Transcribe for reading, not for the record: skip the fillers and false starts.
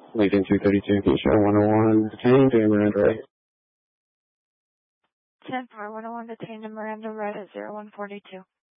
Lincoln 232, Keisha 101, detained, and Miranda Ray. 10-4, 101, detained, and Miranda Red at 0142.